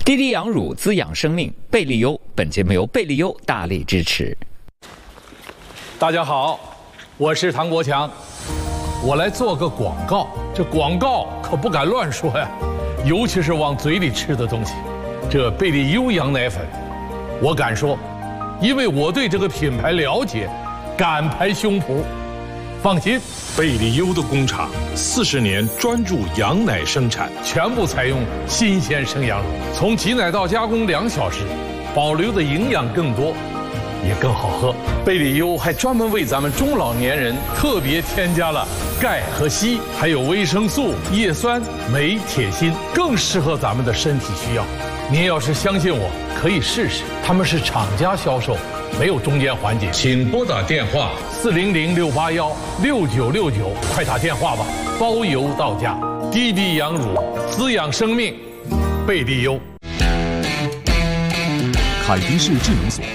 滴滴羊乳滋养生命，贝利优。本节目由贝利优大力支持。 大家好，我是唐国强，我来做个广告。这广告可不敢乱说呀，尤其是往嘴里吃的东西。这贝利优羊奶粉，我敢说，因为我对这个品牌了解，敢拍胸脯。放心， 贝利优的工厂40年专注羊奶生产， 全部采用新鲜生羊乳，从挤奶到加工2小时，保留的营养更多，也更好喝。贝利优还专门为咱们中老年人特别添加了钙和硒，还有维生素、叶酸、镁、铁、锌，更适合咱们的身体需要。您要是相信我，可以试试，他们是厂家销售，没有中间环节。 请拨打电话 400-681-6969，快打电话吧，包邮到家。滴滴羊乳滋养生命，贝利优。 凯迪市智能所。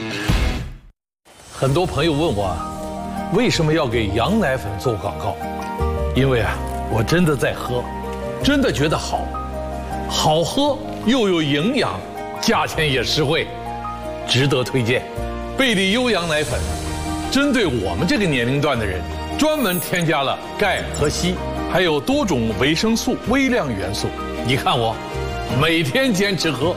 很多朋友问我，为什么要给羊奶粉做广告？因为我真的在喝，真的觉得好喝又有营养，价钱也实惠，值得推荐。贝利优羊奶粉针对我们这个年龄段的人，专门添加了钙和硒，还有多种维生素、微量元素。你看我每天坚持喝。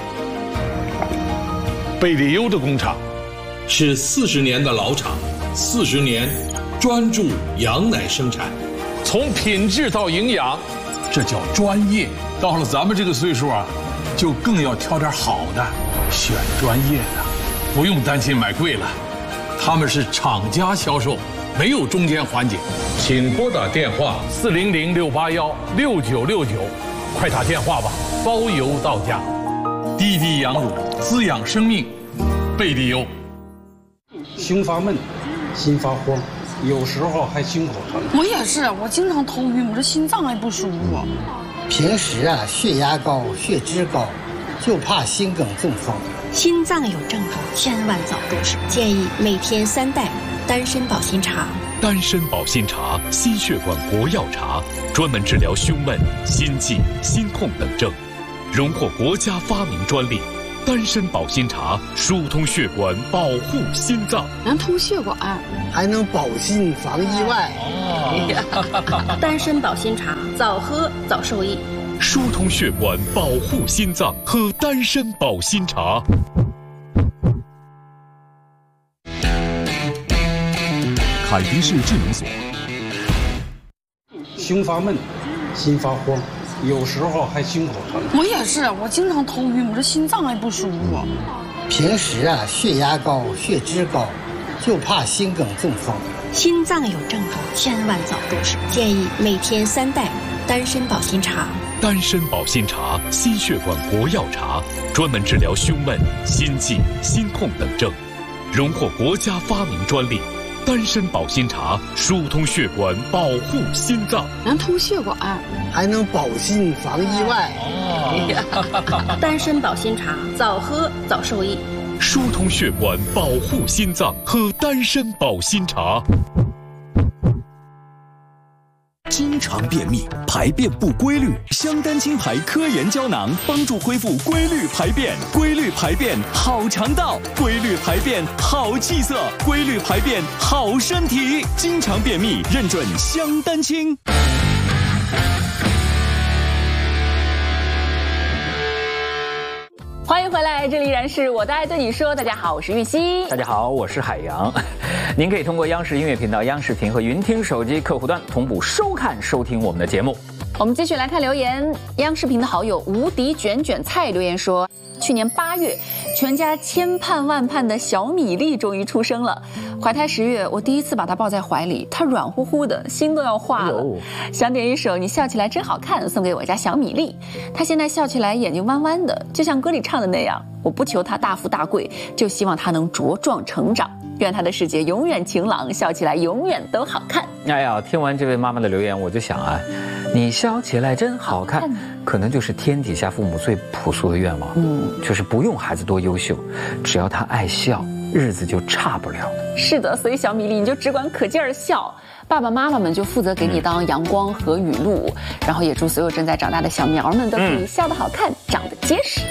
贝利优的工厂是40年的老厂，40年专注羊奶生产， 从品质到营养，这叫专业。到了咱们这个岁数就更要挑点好的，选专业的，不用担心买贵了。他们是厂家销售，没有中间环节。 请拨打电话 400-681-6969，快打电话吧，包邮到家。滴滴羊乳滋养生命，贝利优。 胸发闷，心发慌，有时候还心口疼。 我也是，我经常头晕，我这心脏还不舒服。 平时血压高、血脂高，就怕心梗中风。 心脏有症状，千万早重视。建议每天3袋丹参保心茶。 丹参保心茶，心血管活药茶，专门治疗胸闷、心悸、心痛等症，荣获国家发明专利。丹参保心茶疏通血管，保护心脏， 能通血管， 还能保心防意外。 丹参保心茶，早喝早受益。 疏通血管，保护心脏，喝丹参保心茶。凯迪市智能所。 胸发闷，心发慌，有时候还心口疼。 我也是，我经常头晕，我这心脏还不舒服。 平时血压高、血脂高，就怕心梗中风。 心脏有症状，千万早重视。建议每天3袋丹参保心茶。 丹参保心茶，心血管活药茶，专门治疗胸闷、心悸、心痛等症，荣获国家发明专利。丹参保心茶疏通血管，保护心脏， 能通血管， 还能保心防意外。 丹参保心茶，早喝早受益。 疏通血管，保护心脏，喝丹参保心茶。 经常便秘，排便不规律，香丹清排科研胶囊帮助恢复规律排便，规律排便好肠道，规律排便好气色，规律排便好身体。经常便秘，认准香丹清。 欢迎回来，这里依然是我的爱对你说。大家好，我是玉溪。 大家好，我是海洋。您可以通过央视音乐频道、央视频和云听手机客户端同步收看、收听我们的节目。 我们继续来看留言。央视频的好友无敌卷卷菜留言说，去年8月，全家千盼万盼的小米粒终于出生了。怀胎10月，我第一次把它抱在怀里，它软乎乎的，心都要化了。想点一首《你笑起来真好看》送给我家小米粒。它现在笑起来眼睛弯弯的，就像歌里唱的那样。我不求它大富大贵，就希望它能茁壮成长。愿他的世界永远晴朗，笑起来永远都好看。 哎呀，听完这位妈妈的留言，我就想你笑起来真好看，可能就是天底下父母最朴素的愿望。就是不用孩子多优秀，只要他爱笑，日子就差不了。 是的，所以小米粒你就只管可劲儿笑， 爸爸妈妈们就负责给你当阳光和雨露，然后也祝所有正在长大的小苗们都可以笑得好看，长得结实。